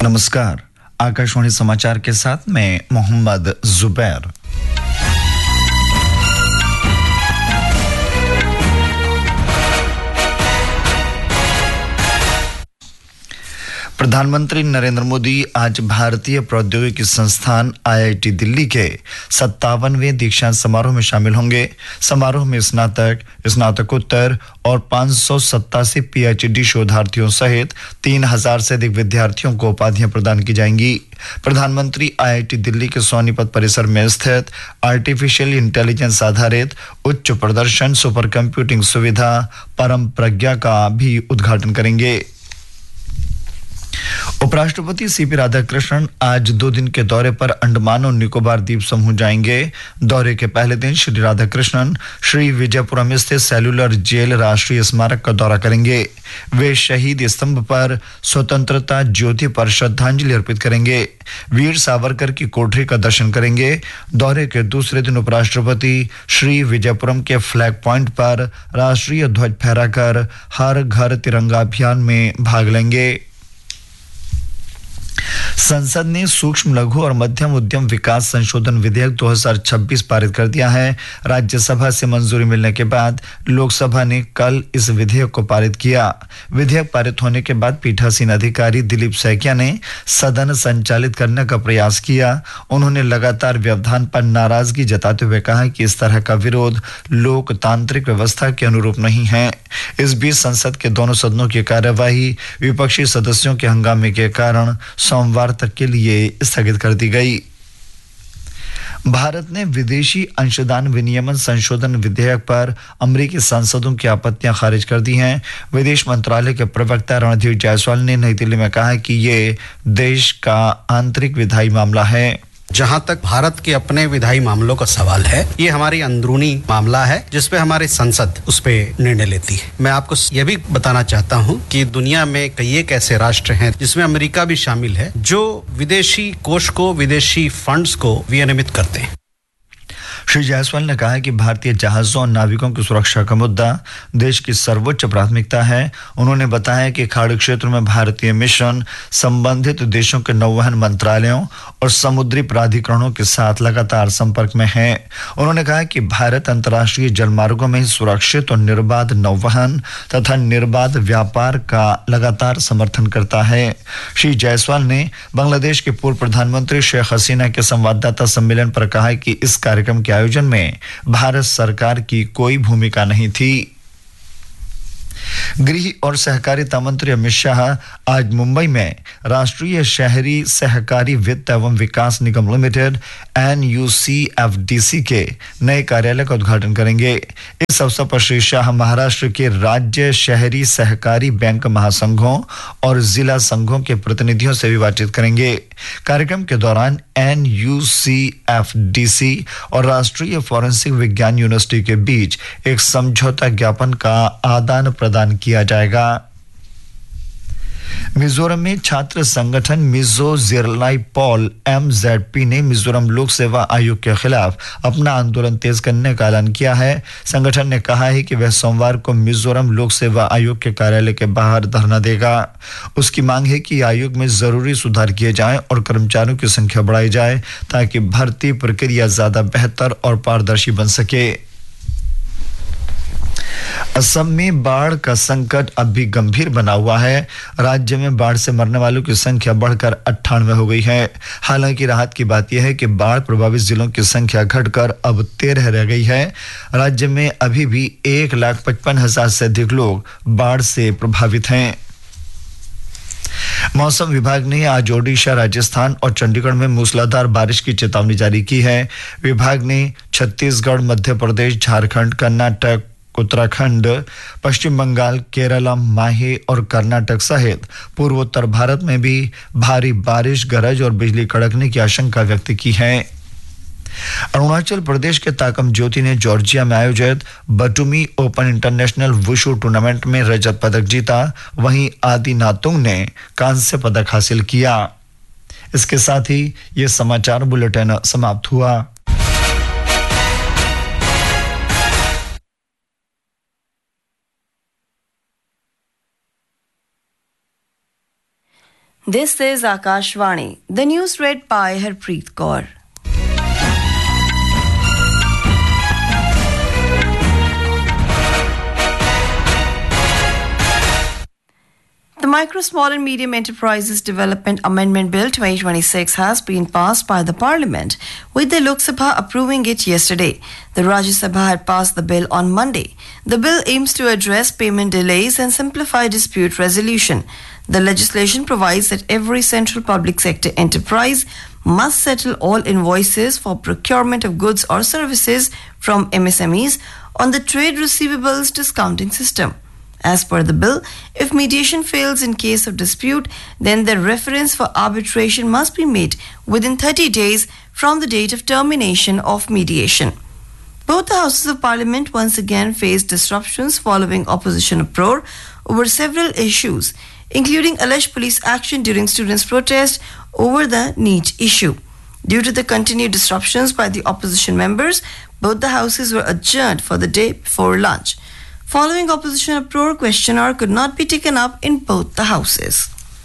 नमस्कार, आकाशवाणी समाचार के साथ मैं मोहम्मद जुबैर। प्रधानमंत्री नरेंद्र मोदी आज भारतीय प्रौद्योगिकी संस्थान IIT दिल्ली के 57वें दीक्षांत समारोह में शामिल होंगे। समारोह में स्नातक, स्नातकोत्तर और 587 PhD शोधार्थियों सहित 3000 से अधिक विद्यार्थियों को उपाधियां प्रदान की जाएंगी। प्रधानमंत्री IIT दिल्ली के सोनीपत परिसर में स्थित आर्टिफिशियल इंटेलिजेंस आधारित उच्च प्रदर्शन सुपर कंप्यूटिंग सुविधा परम प्रज्ञा का भी उद्घाटन करेंगे। उपराष्ट्रपति CP राधाकृष्णन आज 2 दिन के दौरे पर अंडमान और निकोबार द्वीप समूह जाएंगे। दौरे के पहले दिन श्री राधाकृष्णन श्री विजयपुरम स्थित सेलुलर जेल राष्ट्रीय स्मारक का दौरा करेंगे। वे शहीद स्तंभ पर स्वतंत्रता ज्योति पर श्रद्धांजलि अर्पित करेंगे। वीर सावरकर की कोठरी का दर्शन करेंगे। दौरे के दूसरे दिन उपराष्ट्रपति श्री विजयपुरम के फ्लैग पॉइंट पर राष्ट्रीय ध्वज फहराकर हर घर तिरंगा अभियान में भाग लेंगे। संसद ने सूक्ष्म लघु और मध्यम उद्यम विकास संशोधन विधेयक 2026 पारित कर दिया है। राज्यसभा से मंजूरी मिलने के बाद लोकसभा ने कल इस विधेयक को पारित किया। विधेयक पारित होने के बाद पीठासीन अधिकारी दिलीप सैकिया ने सदन संचालित करने का प्रयास किया। उन्होंने लगातार व्यवधान पर नाराजगी जताते हुए कहा कि इस तरह का विरोध लोकतांत्रिक व्यवस्था के अनुरूप नहीं है। इस बीच संसद के दोनों सदनों की कार्यवाही विपक्षी सदस्यों के हंगामे के कारण सोमवार तक के लिए स्थगित कर दी गई। भारत ने विदेशी अंशदान विनियमन संशोधन विधेयक पर अमेरिकी सांसदों की आपत्तियां खारिज कर दी हैं। विदेश मंत्रालय के प्रवक्ता रणधीर जायसवाल ने नई दिल्ली में कहा कि ये देश का आंतरिक विधायी मामला है। जहां तक भारत के अपने विधायी मामलों का सवाल है, ये हमारी अंदरूनी मामला है जिसपे हमारी संसद उस पे निर्णय लेती है। मैं आपको यह भी बताना चाहता हूं कि दुनिया में कई एक ऐसे राष्ट्र हैं जिसमें अमेरिका भी शामिल है जो विदेशी कोष को, विदेशी फंड्स को विनियमित करते हैं। श्री जायसवाल ने कहा कि भारतीय जहाजों और नाविकों की सुरक्षा का मुद्दा देश की सर्वोच्च प्राथमिकता है। उन्होंने बताया कि खाड़ी क्षेत्र में भारतीय मिशन संबंधित देशों के नौवहन मंत्रालयों और समुद्री प्राधिकरणों के साथ लगातार संपर्क में है। उन्होंने कहा कि भारत अंतर्राष्ट्रीय जलमार्गों में सुरक्षित और निर्बाध नौवहन तथा निर्बाध व्यापार का लगातार समर्थन करता है। श्री जायसवाल ने बांग्लादेश के पूर्व प्रधानमंत्री शेख हसीना के संवाददाता सम्मेलन पर कहा कि इस कार्यक्रम के आयोजन में भारत सरकार की कोई भूमिका नहीं थी। गृह और सहकारिता मंत्री अमित शाह आज मुंबई में राष्ट्रीय शहरी सहकारी वित्त एवं विकास निगम लिमिटेड NUCFDC के नए कार्यालय का उद्घाटन करेंगे। इस अवसर पर श्री शाह महाराष्ट्र के राज्य शहरी सहकारी बैंक महासंघों और जिला संघों के प्रतिनिधियों से भी बातचीत करेंगे। कार्यक्रम के दौरान NUCFDC और राष्ट्रीय फॉरेंसिक विज्ञान यूनिवर्सिटी के बीच एक समझौता ज्ञापन का आदान प्रदान किया जाएगा। मिजोरम में छात्र संगठन मिजो जिरलाई पॉल MZP ने मिजोरम लोक सेवा आयोग के खिलाफ अपना आंदोलन तेज करने का ऐलान किया है। संगठन ने कहा है कि वह सोमवार को मिजोरम लोक सेवा आयोग के कार्यालय के बाहर धरना देगा। उसकी मांग है कि आयोग में जरूरी सुधार किए जाएं और कर्मचारियों की संख्या बढ़ाई जाए ताकि भर्ती प्रक्रिया ज्यादा बेहतर और पारदर्शी बन सके। असम में बाढ़ का संकट अब भी गंभीर बना हुआ है। राज्य में बाढ़ से मरने वालों की संख्या बढ़कर 98 हो गई है। हालांकि राहत की बात यह है कि बाढ़ प्रभावित जिलों की संख्या घटकर अब 13 रह गई है। राज्य में अभी भी 1,55,000 से अधिक लोग बाढ़ से प्रभावित हैं। मौसम विभाग ने आज ओडिशा, राजस्थान और चंडीगढ़ में मूसलाधार बारिश की चेतावनी जारी की है। विभाग ने छत्तीसगढ़, मध्य प्रदेश, झारखंड, कर्नाटक, उत्तराखंड, पश्चिम बंगाल, केरला, माहे और कर्नाटक सहित पूर्वोत्तर भारत में भी भारी बारिश, गरज और बिजली कड़कने की आशंका व्यक्त की है। अरुणाचल प्रदेश के ताकम ज्योति ने जॉर्जिया में आयोजित बटुमी ओपन इंटरनेशनल वुशु टूर्नामेंट में रजत पदक जीता। वहीं आदि नातुंग ने कांस्य पदक हासिल किया। इसके साथ ही ये समाचार बुलेटिन समाप्त हुआ। This is Akashvani. The news read by Harpreet Kaur. The Micro, Small and Medium Enterprises Development Amendment Bill 2026 has been passed by the Parliament, with the Lok Sabha approving it yesterday. The Rajya Sabha had passed the bill on Monday. The bill aims to address payment delays and simplify dispute resolution. The legislation provides that every central public sector enterprise must settle all invoices for procurement of goods or services from MSMEs on the trade receivables discounting system. As per the bill, if mediation fails in case of dispute, then the reference for arbitration must be made within 30 days from the date of termination of mediation. Both the Houses of Parliament once again faced disruptions following opposition uproar over several issues, including alleged police action during students' protest over the NEET issue. Due to the continued disruptions by the opposition members, both the houses were adjourned for the day before lunch. Following opposition uproar, question hour could not be taken up in both the houses.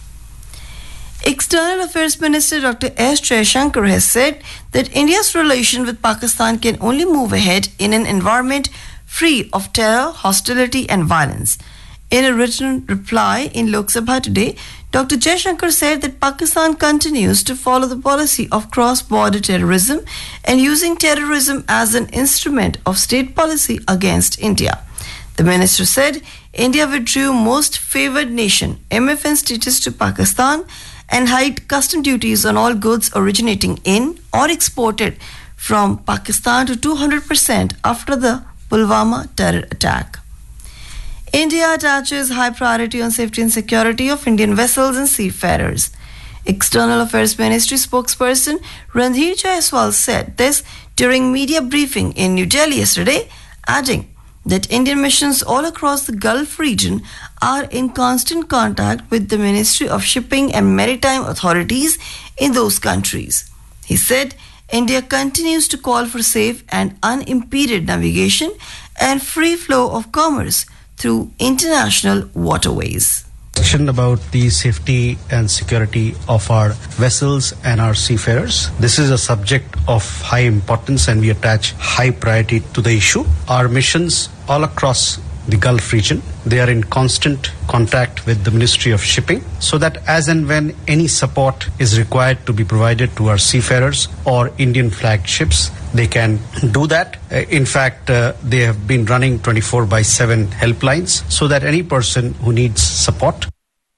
External Affairs Minister Dr. S. Jaishankar has said that India's relation with Pakistan can only move ahead in an environment free of terror, hostility and violence. In a written reply in Lok Sabha today, Dr. Jaishankar said that Pakistan continues to follow the policy of cross-border terrorism and using terrorism as an instrument of state policy against India. The minister said India withdrew most favored nation MFN status to Pakistan and hiked custom duties on all goods originating in or exported from Pakistan to 200% after the Pulwama terror attack. India attaches high priority on safety and security of Indian vessels and seafarers. External Affairs Ministry spokesperson Randhir Jaiswal said this during media briefing in New Delhi yesterday, adding that Indian missions all across the Gulf region are in constant contact with the Ministry of Shipping and Maritime authorities in those countries. He said India continues to call for safe and unimpeded navigation and free flow of commerce through international waterways. About the safety and security of our vessels and our seafarers. This is a subject of high importance and we attach high priority to the issue. Our missions all across the Gulf region, they are in constant contact with the Ministry of Shipping so that as and when any support is required to be provided to our seafarers or Indian flagged ships, they can do that. In fact, they have been running 24/7 helplines so that any person who needs support.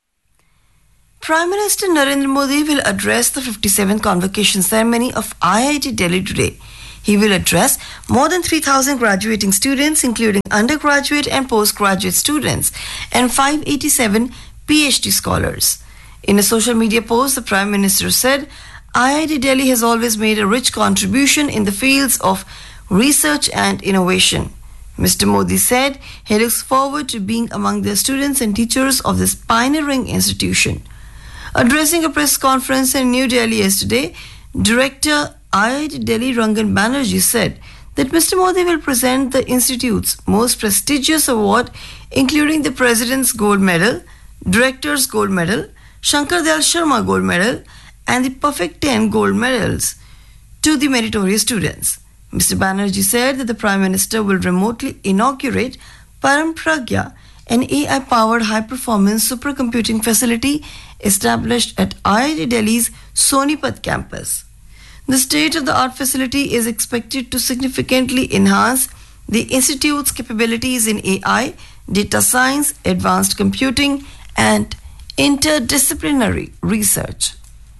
Prime Minister Narendra Modi will address the 57th convocation ceremony of IIT Delhi today. He will address more than 3,000 graduating students, including undergraduate and postgraduate students, and 587 PhD scholars. In a social media post, the Prime Minister said, IIT Delhi has always made a rich contribution in the fields of research and innovation. Mr. Modi said he looks forward to being among the students and teachers of this pioneering institution. Addressing a press conference in New Delhi yesterday, Director IIT Delhi Rangan Banerjee said that Mr. Modi will present the institute's most prestigious award, including the President's Gold Medal, Director's Gold Medal, Shankar Dayal Sharma Gold Medal, and the Perfect 10 Gold Medals to the meritorious students. Mr. Banerjee said that the Prime Minister will remotely inaugurate Param Pragya, an AI-powered high-performance supercomputing facility established at IIT Delhi's Sonipat campus. The state-of-the-art facility is expected to significantly enhance the institute's capabilities in AI, data science, advanced computing, and interdisciplinary research.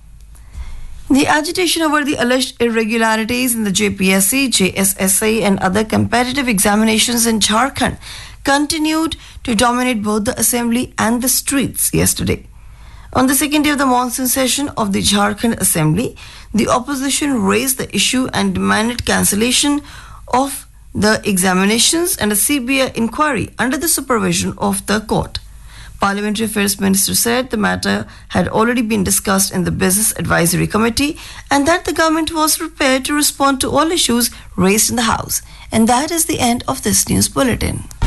The agitation over the alleged irregularities in the JPSC, JSSA, and other competitive examinations in Jharkhand continued to dominate both the assembly and the streets yesterday. On the second day of the monsoon session of the Jharkhand Assembly, the opposition raised the issue and demanded cancellation of the examinations and a CBI inquiry under the supervision of the court. Parliamentary Affairs Minister said the matter had already been discussed in the Business Advisory Committee and that the government was prepared to respond to all issues raised in the House. And that is the end of this news bulletin.